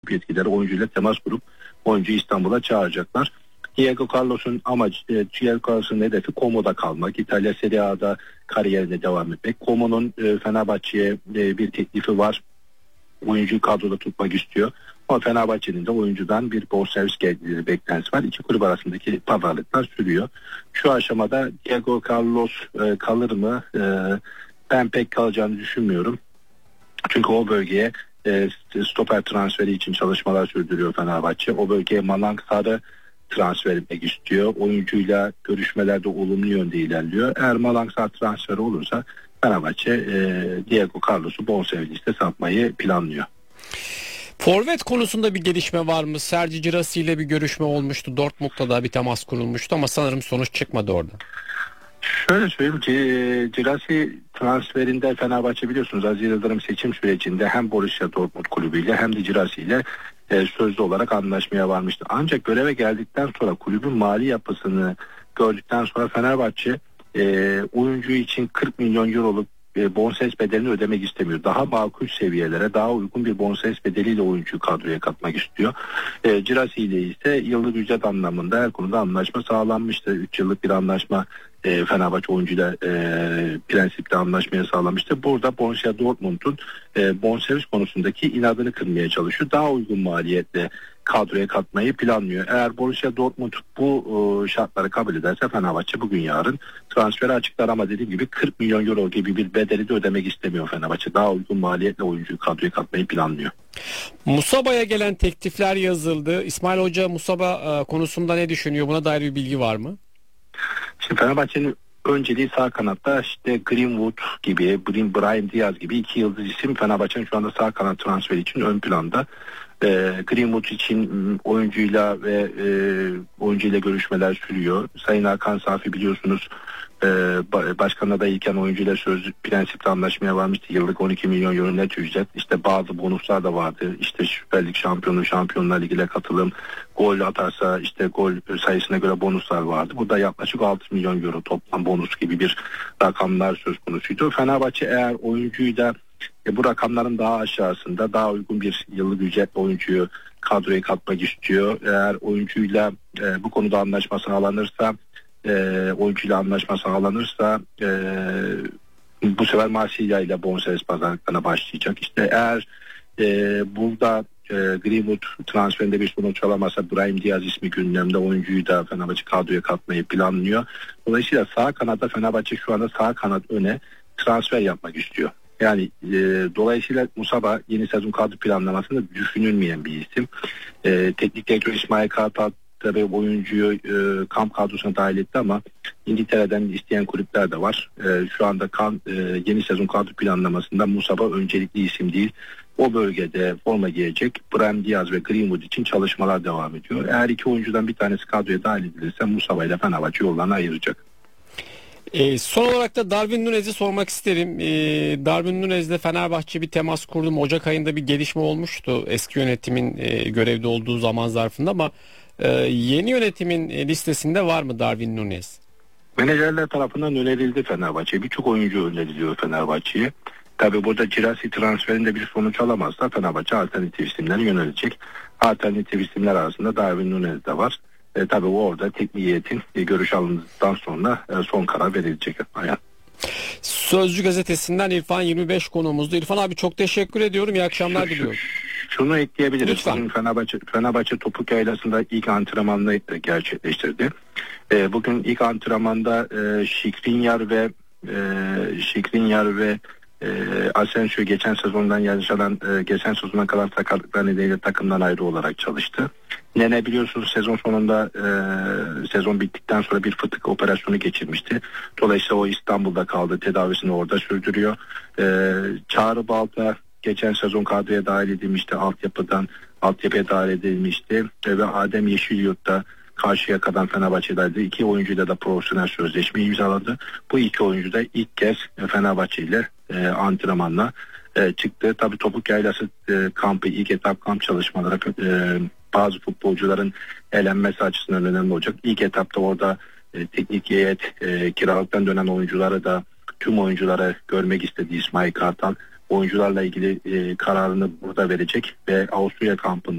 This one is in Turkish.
kulüp yetkilileri oyuncuyla temas kurup oyuncuyu İstanbul'a çağıracaklar. Diego Carlos'un hedefi Como'da kalmak, İtalya Serie A'da kariyerine devam etmek. Como'nun Fenerbahçe'ye bir teklifi var. Oyuncuyu kadroda tutmak istiyor. Ama Fenerbahçe'nin de oyuncudan bir bonservis beklentisi var. İki kulüp arasındaki pazarlıklar sürüyor. Şu aşamada Diego Carlos kalır mı? Ben pek kalacağını düşünmüyorum. Çünkü o bölgeye stoper transferi için çalışmalar sürdürüyor Fenerbahçe. O bölgeye Malang Sarı transfer etmek istiyor. Oyuncuyla görüşmelerde olumlu yönde ilerliyor. Eğer Malang Sarı transferi olursa Fenerbahçe Diego Carlos'u bonservisle satmayı planlıyor. Forvet konusunda bir gelişme var mı? Sergi Girassi ile bir görüşme olmuştu. Dortmund'da da bir temas kurulmuştu ama sanırım sonuç çıkmadı orada. Şöyle söyleyeyim ki Girassi transferinde Fenerbahçe biliyorsunuz Aziz Yıldırım seçim sürecinde hem Borussia Dortmund kulübüyle hem de Girassi ile sözlü olarak anlaşmaya varmıştı. Ancak göreve geldikten sonra kulübün mali yapısını gördükten sonra Fenerbahçe oyuncu için 40 milyon euroluk bonservis bedelini ödemek istemiyor. Daha makul seviyelere, daha uygun bir bonservis bedeliyle oyuncuyu kadroya katmak istiyor. Girassi ile ise yıllık ücret anlamında her konuda anlaşma sağlanmıştı. 3 yıllık bir anlaşma Fenerbahçe oyuncuyla prensipte anlaşmaya sağlamıştı. Burada Borussia Dortmund'un bonservis konusundaki inadını kırmaya çalışıyor. Daha uygun maliyetle kadroya katmayı planlıyor. Eğer Borussia Dortmund bu şartları kabul ederse Fenerbahçe bugün yarın transferi açıklar ama dediğim gibi 40 milyon euro gibi bir bedeli de ödemek istemiyor Fenerbahçe. Daha uygun maliyetle oyuncuyu kadroya katmayı planlıyor. Musaba'ya gelen teklifler yazıldı. İsmail Hoca Musaba konusunda ne düşünüyor? Buna dair bir bilgi var mı? Şimdi Fenerbahçe'nin önceliği sağ kanatta işte Greenwood gibi, Brahim Diaz gibi iki yıldız isim Fenerbahçe'nin şu anda sağ kanat transferi için ön planda. Greenwood için oyuncuyla görüşmeler sürüyor. Sayın Hakan Safi biliyorsunuz başkan adayıyken oyuncuyla sözlü prensipte anlaşmaya varmıştı. Yıllık 12 milyon euro net ücret. İşte bazı bonuslar da vardı. İşte Süper Lig şampiyonu, Şampiyonlar Ligi'ne katılım, gol atarsa işte gol sayısına göre bonuslar vardı. Bu da yaklaşık 6 milyon euro toplam bonus gibi bir rakamlar söz konusuydu. Fenerbahçe eğer oyuncuyu da bu rakamların daha aşağısında daha uygun bir yıllık ücretle oyuncuyu kadroya katmak istiyor. Eğer oyuncuyla bu konuda anlaşma sağlanırsa bu sefer Marsilya ile bonservis pazarlıklarına başlayacak. İşte eğer burada Greenwood transferinde bir sonuç alamazsa Brahim Diaz ismi gündemde, oyuncuyu da Fenerbahçe kadroya katmayı planlıyor. Dolayısıyla sağ kanatta Fenerbahçe şu anda sağ kanat öne transfer yapmak istiyor. Yani dolayısıyla Musaba yeni sezon kadro planlamasında düşünülmeyen bir isim. Teknik direktör İsmail Kartal tabii oyuncuyu kamp kadrosuna dahil etti ama İngiltere'den isteyen kulüpler de var. Şu anda yeni sezon kadro planlamasında Musaba öncelikli isim değil. O bölgede forma giyecek Brahim Diaz ve Greenwood için çalışmalar devam ediyor. Eğer iki oyuncudan bir tanesi kadroya dahil edilirse Musaba ile Fenerbahçe yollarını ayıracak. Son olarak da Darwin Nunez'i sormak isterim. Darwin Nunez'le Fenerbahçe bir temas kurdu mu? Ocak ayında bir gelişme olmuştu eski yönetimin görevde olduğu zaman zarfında ama yeni yönetimin listesinde var mı Darwin Nunez? Menajerler tarafından önerildi Fenerbahçe. Birçok oyuncu öneriliyor Fenerbahçe'ye. Tabii burada Girassi transferinde bir sonuç alamazsa Fenerbahçe alternatif isimlere yönelecek. Alternatif isimler arasında Darwin Nunez de var. Tabii orada teknik heyetin görüş alındıktan sonra son karar verilecek. Sözcü gazetesinden İrfan 25 konuğumuzdu. İrfan abi çok teşekkür ediyorum. İyi akşamlar diliyorum. Şunu ekleyebiliriz. Lütfen. Fenerbahçe Topuk Yaylası'nda ilk antrenmanını gerçekleştirdi. Bugün ilk antrenmanda Skriniar ve Asensio geçen sezondan kalan sakatlıklar nedeniyle takımdan ayrı olarak çalıştı. Nene biliyorsunuz sezon sonunda sezon bittikten sonra bir fıtık operasyonu geçirmişti. Dolayısıyla o İstanbul'da kaldı. Tedavisini orada sürdürüyor. Çağrı Balta geçen sezon kadroya dahil edilmişti. Altyapıya dahil edilmişti. Ve Adem Yeşilyurt da Karşıyaka'dan Fenerbahçe'deydi. İki oyuncuyla da profesyonel sözleşme imzaladı. Bu iki oyuncu da ilk kez Fenerbahçe ile antrenmanla çıktı. Tabii Topuk Yaylası kampı, ilk etap kamp çalışmaları bazı futbolcuların elenmesi açısından önemli olacak. İlk etapta orada teknik heyet kiralıktan dönen oyuncuları da tüm oyuncuları görmek istedi İsmail Kartal. Oyuncularla ilgili kararını burada verecek ve Avusturya kampında